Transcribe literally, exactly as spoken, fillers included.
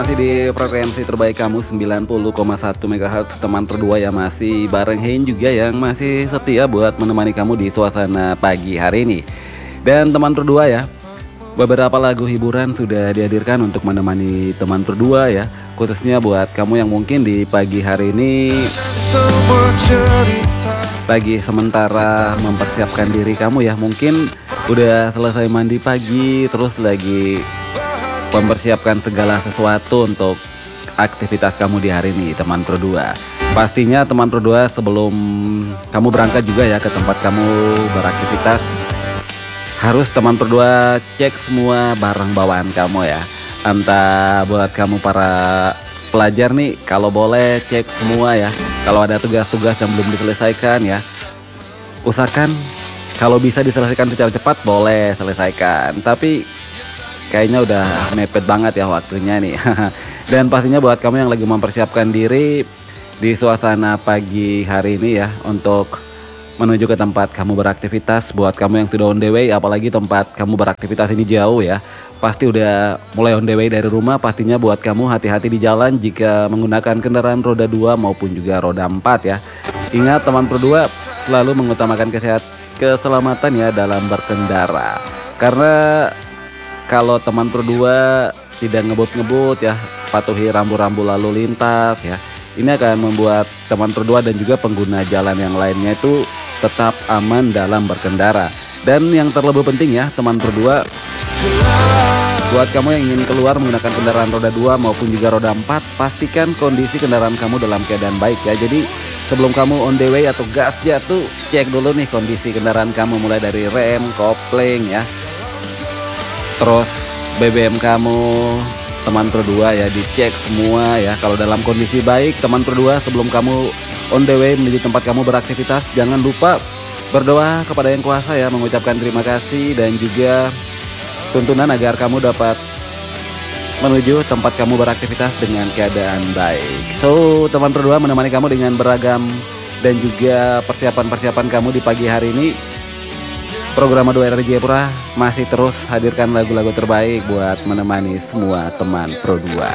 Masih di frekuensi terbaik kamu sembilan puluh koma satu megahertz teman terdua ya, masih bareng Hein juga yang masih setia buat menemani kamu di suasana pagi hari ini. Dan teman terdua ya, beberapa lagu hiburan sudah dihadirkan untuk menemani teman terdua ya, khususnya buat kamu yang mungkin di pagi hari ini lagi sementara mempersiapkan diri kamu ya, mungkin udah selesai mandi pagi terus lagi mempersiapkan segala sesuatu untuk aktivitas kamu di hari ini teman berdua. Pastinya teman berdua sebelum kamu berangkat juga ya ke tempat kamu beraktivitas, harus teman berdua cek semua barang bawaan kamu ya. Entah buat kamu para pelajar nih, kalau boleh cek semua ya. Kalau ada tugas-tugas yang belum diselesaikan ya, usahakan kalau bisa diselesaikan secara cepat boleh selesaikan. Tapi kayaknya udah mepet banget ya waktunya nih. Dan pastinya buat kamu yang lagi mempersiapkan diri di suasana pagi hari ini ya, untuk menuju ke tempat kamu beraktivitas. Buat kamu yang sudah on the way, apalagi tempat kamu beraktivitas ini jauh ya, pasti udah mulai on the way dari rumah. Pastinya buat kamu hati-hati di jalan jika menggunakan kendaraan roda dua maupun juga roda empat ya. Ingat teman berdua, selalu mengutamakan kesehat, keselamatan ya dalam berkendara. Karena kalau teman berdua tidak ngebut-ngebut ya, patuhi rambu-rambu lalu lintas ya, ini akan membuat teman berdua dan juga pengguna jalan yang lainnya itu tetap aman dalam berkendara. Dan yang terlebih penting ya teman berdua, buat kamu yang ingin keluar menggunakan kendaraan roda dua maupun juga roda empat, pastikan kondisi kendaraan kamu dalam keadaan baik ya. Jadi sebelum kamu on the way atau gas jatuh, cek dulu nih kondisi kendaraan kamu, mulai dari rem, kopling ya, terus B B M kamu teman berdua ya, dicek semua ya. Kalau dalam kondisi baik teman berdua, sebelum kamu on the way menuju tempat kamu beraktivitas, jangan lupa berdoa kepada Yang Kuasa ya, mengucapkan terima kasih dan juga tuntunan agar kamu dapat menuju tempat kamu beraktivitas dengan keadaan baik. So teman berdua menemani kamu dengan beragam dan juga persiapan-persiapan kamu di pagi hari ini. Program Adu R Jayapura masih terus hadirkan lagu-lagu terbaik buat menemani semua teman Pro dua.